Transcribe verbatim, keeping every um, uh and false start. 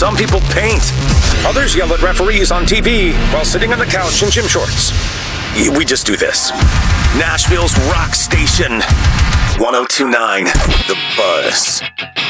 Some people paint. Others yell at referees on T V while sitting on the couch in gym shorts. We just do this. Nashville's rock station. one oh two point nine The Buzz.